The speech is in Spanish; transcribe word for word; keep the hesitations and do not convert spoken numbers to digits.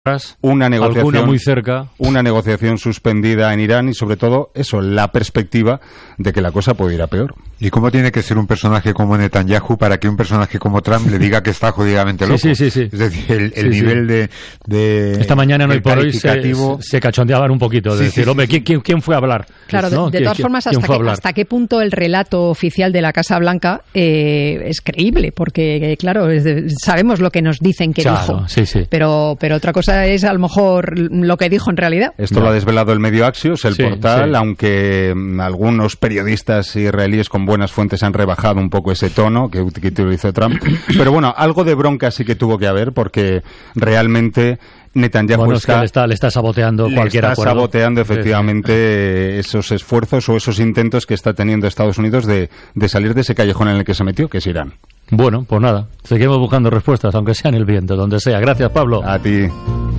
una negociación, alguna muy cerca, una negociación suspendida en Irán y sobre todo eso, la perspectiva de que la cosa puede ir a peor. ¿Y cómo tiene que ser un personaje como Netanyahu para que un personaje como Trump le diga que está jodidamente loco? Sí, sí, sí, sí. Es decir, el, el sí, nivel sí. De, de... Esta mañana no y por hoy se, se cachondeaban un poquito, de sí, decir, sí, hombre, sí, ¿quién, quién, ¿quién fue a hablar? Claro, ¿no? de, de todas ¿Quién, formas, quién hasta, que, hasta qué punto el relato oficial de la Casa Blanca eh, es creíble, porque, claro, es de, sabemos lo que nos dicen que claro, dijo, sí, sí. Pero, pero otra cosa es, a lo mejor, lo que dijo en realidad. Esto no. Lo ha desvelado el medio Axios, el sí, portal, sí. aunque algunos periodistas israelíes con buenas fuentes han rebajado un poco ese tono que, que utilizó Trump. Pero bueno, algo de bronca sí que tuvo que haber, porque realmente Netanyahu bueno, está, es que le está, le está saboteando le cualquier está acuerdo. saboteando efectivamente sí. esos esfuerzos o esos intentos que está teniendo Estados Unidos de, de salir de ese callejón en el que se metió, que es Irán. Bueno, pues nada, seguimos buscando respuestas, aunque sea en el viento, donde sea. Gracias, Pablo. A ti.